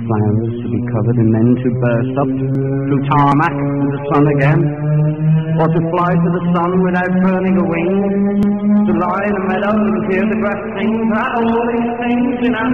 flowers to be covered and then to burst up through tarmac to the sun again, or to fly to the sun without burning a wing, to lie in a meadow and hear the grass sing, all these things in our